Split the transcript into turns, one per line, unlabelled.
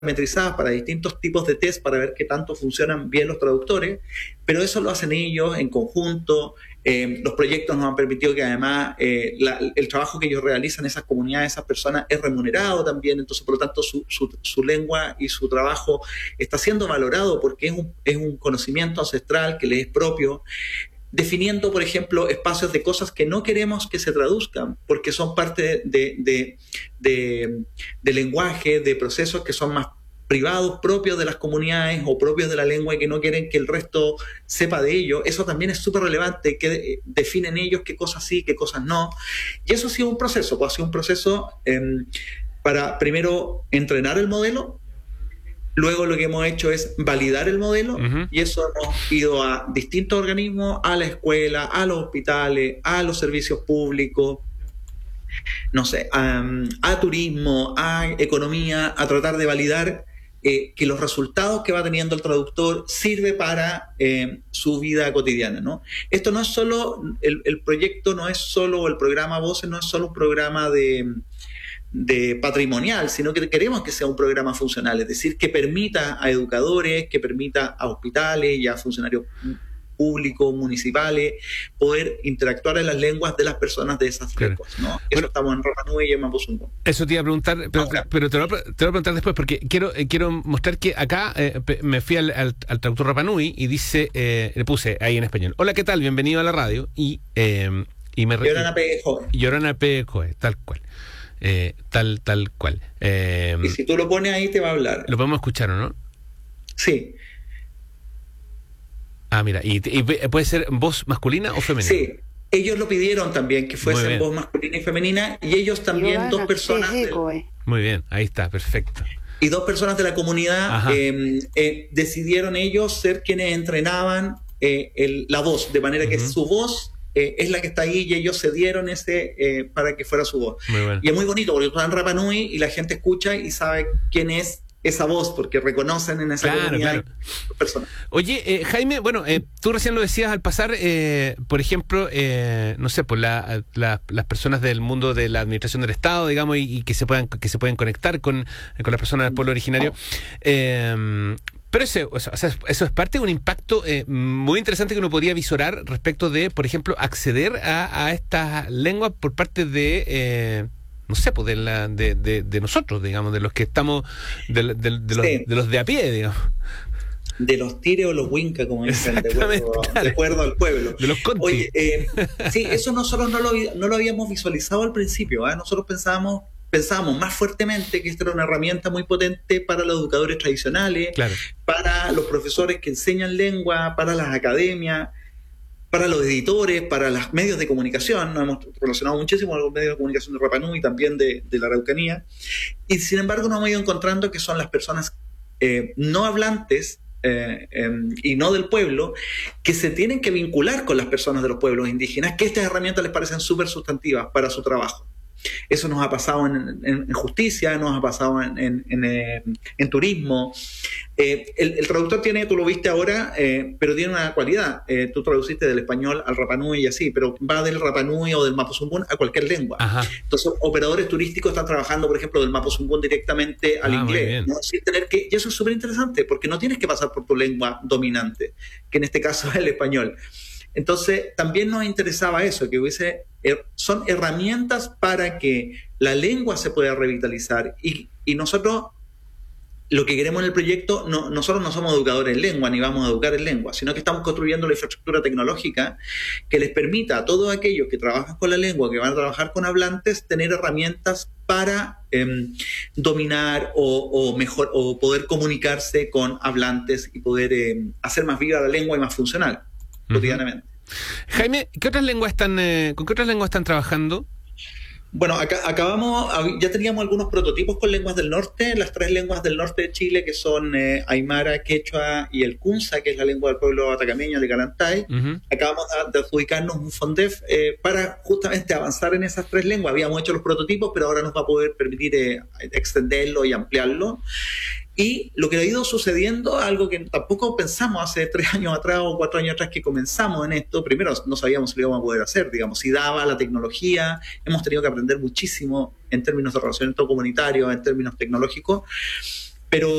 parametrizadas para distintos tipos de test para ver qué tanto funcionan bien los traductores, pero eso lo hacen ellos en conjunto. Los proyectos nos han permitido que además el trabajo que ellos realizan, esas comunidades, esas personas, es remunerado también, entonces por lo tanto su lengua y su trabajo está siendo valorado porque es un conocimiento ancestral que les es propio, definiendo, por ejemplo, espacios de cosas que no queremos que se traduzcan, porque son parte de lenguaje, de procesos que son más privados, propios de las comunidades o propios de la lengua y que no quieren que el resto sepa de ello. Eso también es súper relevante, que definen ellos qué cosas sí, qué cosas no. Y eso ha sido un proceso, para primero entrenar el modelo. Luego lo que hemos hecho es validar el modelo, y eso hemos ido a distintos organismos, a la escuela, a los hospitales, a los servicios públicos, no sé, a turismo, a economía, a tratar de validar que los resultados que va teniendo el traductor sirve para su vida cotidiana, ¿no? Esto no es solo, el proyecto no es solo, el programa Voces no es solo un programa de patrimonial, sino que queremos que sea un programa funcional, es decir, que permita a educadores, que permita a hospitales y a funcionarios públicos, municipales, poder interactuar en las lenguas de las personas de esas lenguas, ¿no? Eso, bueno, estamos en Rapa Nui y en Mapuzungún.
Eso te iba a preguntar, pero te lo voy a preguntar después, porque quiero mostrar que acá me fui al traductor Rapa Nui y dice, le puse ahí en español: hola, ¿qué tal? Bienvenido a la radio. Y me
Yorana P. Joe.
Yorana P. Joe, tal cual. Tal cual.
Y si tú lo pones ahí te va a hablar.
¿Lo podemos escuchar o no?
Sí.
Ah, mira, ¿y puede ser voz masculina o femenina?
Sí, ellos lo pidieron también, que fuese voz masculina y femenina, y ellos también, dos personas...
Muy bien, ahí está, perfecto.
Y dos personas de la comunidad decidieron ellos ser quienes entrenaban la voz, de manera que su voz... es la que está ahí, y ellos cedieron para que fuera su voz.
Bueno.
Y es muy bonito porque tú estás en Rapa Nui y la gente escucha y sabe quién es esa voz, porque reconocen en esa comunidad personas.
Oye, Jaime, bueno, tú recién lo decías al pasar, por ejemplo, no sé, pues las personas del mundo de la administración del Estado, digamos, y que se pueden conectar con las personas del pueblo originario. Pero eso es parte de un impacto muy interesante que uno podría visorar respecto de, por ejemplo, acceder a estas lenguas por parte de, no sé, pues de nosotros, digamos, de los que estamos, de los de a pie, digamos.
De los tire o los winca, como dicen, de acuerdo al pueblo.
De los conti.
Oye, sí, eso nosotros no lo habíamos visualizado al principio, ¿eh? Nosotros pensábamos más fuertemente que esto era una herramienta muy potente para los educadores tradicionales, claro, para los profesores que enseñan lengua, para las academias, para los editores, para los medios de comunicación. Nos hemos relacionado muchísimo con los medios de comunicación de Rapa Nui y también de la Araucanía. Y sin embargo nos hemos ido encontrando que son las personas no hablantes y no del pueblo, que se tienen que vincular con las personas de los pueblos indígenas, que estas herramientas les parecen súper sustantivas para su trabajo. Eso nos ha pasado en justicia, nos ha pasado en turismo. El traductor tiene, tú lo viste ahora, pero tiene una cualidad. Tú traduciste del español al Rapa Nui y así, pero va del Rapa Nui o del Mapuzungún a cualquier lengua.
Ajá.
Entonces, operadores turísticos están trabajando, por ejemplo, del Mapuzungún directamente al inglés, ¿no? Sin tener que, y eso es súper interesante, porque no tienes que pasar por tu lengua dominante, que en este caso es el español. Entonces, también nos interesaba eso, que son herramientas para que la lengua se pueda revitalizar. Y nosotros, lo que queremos en el proyecto, nosotros no somos educadores en lengua, ni vamos a educar en lengua, sino que estamos construyendo la infraestructura tecnológica que les permita a todos aquellos que trabajan con la lengua, que van a trabajar con hablantes, tener herramientas para dominar o poder comunicarse con hablantes y poder hacer más viva la lengua y más funcional cotidianamente.
Jaime, ¿con qué otras lenguas están trabajando?
Bueno, ya teníamos algunos prototipos con lenguas del norte, las 3 lenguas del norte de Chile, que son Aymara, Quechua y el Kunza, que es la lengua del pueblo atacameño de Calantay. Acabamos de adjudicarnos un FONDEF para justamente avanzar en esas 3 lenguas. Habíamos hecho los prototipos, pero ahora nos va a poder permitir extenderlo y ampliarlo. Y lo que ha ido sucediendo, algo que tampoco pensamos hace 3 años atrás o 4 años atrás que comenzamos en esto, primero no sabíamos si lo íbamos a poder hacer, digamos, si daba la tecnología, hemos tenido que aprender muchísimo en términos de relacionamiento comunitario, en términos tecnológicos, pero